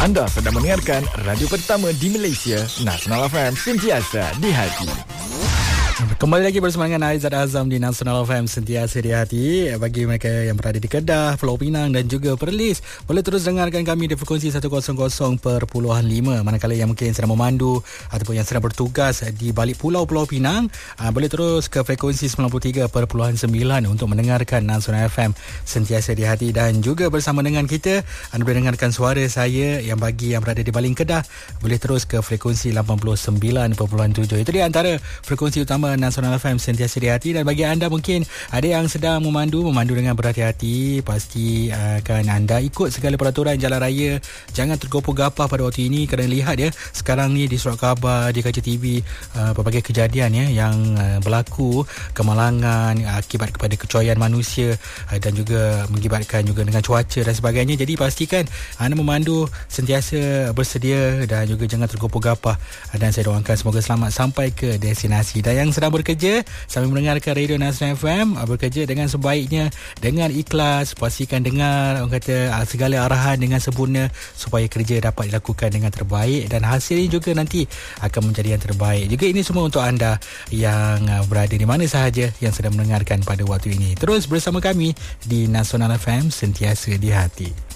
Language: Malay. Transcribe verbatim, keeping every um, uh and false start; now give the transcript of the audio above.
Anda sedang mendengarkan radio pertama di Malaysia, Nasional F M, sentiasa di hati. Kembali lagi bersama dengan Aizat Azam di Nasional F M, sentiasa di hati. Bagi mereka yang berada di Kedah, Pulau Pinang dan juga Perlis, boleh terus dengarkan kami di frekuensi seratus perpuluhan lima. Manakala yang mungkin sedang memandu ataupun yang sedang bertugas di balik pulau-pulau Pinang, boleh terus ke frekuensi sembilan puluh tiga perpuluhan sembilan untuk mendengarkan Nasional F M, sentiasa di hati. Dan juga bersama dengan kita, anda boleh dengarkan suara saya. Yang bagi yang berada di Baling Kedah, boleh terus ke frekuensi lapan puluh sembilan perpuluhan tujuh. Itu dia antara frekuensi utama Nasional F M, sentiasa di hati. Dan bagi anda mungkin ada yang sedang memandu Memandu dengan berhati-hati, pasti akan anda ikut segala peraturan jalan raya. Jangan tergopoh-gapah pada waktu ini, kerana lihat ya, sekarang ni di surat khabar, di kaca T V, uh, pelbagai kejadian ya yang uh, berlaku, kemalangan uh, akibat kepada kecoyan manusia, uh, dan juga mengibatkan juga dengan cuaca dan sebagainya. Jadi pastikan anda memandu sentiasa bersedia dan juga jangan tergopoh-gapah. uh, dan saya doakan semoga selamat sampai ke destinasi. Dan yang sedang bekerja sambil mendengarkan Radio Nasional F M, bekerja dengan sebaiknya, dengan ikhlas, pastikan dengar orang kata segala arahan dengan sempurna supaya kerja dapat dilakukan dengan terbaik dan hasilnya juga nanti akan menjadi yang terbaik. Juga ini semua untuk anda yang berada di mana sahaja yang sedang mendengarkan pada waktu ini. Terus bersama kami di Nasional F M, sentiasa di hati.